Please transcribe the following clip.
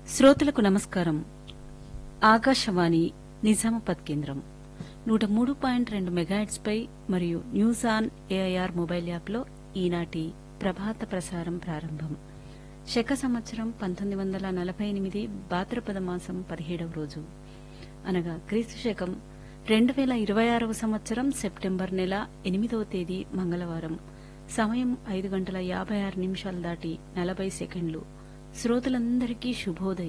శ్రోతలకు నమస్కారం. ఆకాశవాణి నిజామాబాద్ కేంద్రం 103.2 మెగాహెర్ట్జ్ పై మరియు న్యూస్ ఆన్ ఏఐఆర్ మొబైల్ యాప్లో ఈనాటి ప్రభాత ప్రసారం ప్రారంభం. శక సంవత్సరం 1948 భాద్రపద మాసం 17వ రోజు అనగా క్రీస్తు శకం 2026వ సంవత్సరం సెప్టెంబర్ నెల 8వ తేదీ మంగళవారం. సమయం 5 గంటల 56 నిమిషాలు దాటి 40 సెకండ్లు. శ్రోతలందరికీ శుభోదయం.